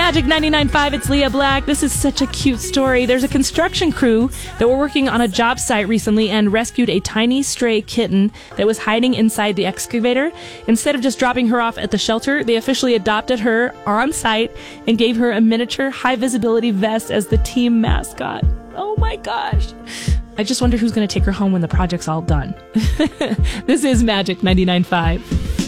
Magic 99.5, it's Leah Black. This is such a cute story. There's a construction crew that were working on a job site recently and rescued a tiny stray kitten that was hiding inside the excavator. Instead of just dropping her off at the shelter, they officially adopted her on site and gave her a miniature high-visibility vest as the team mascot. Oh my gosh. I just wonder who's going to take her home when the project's all done. This is Magic 99.5.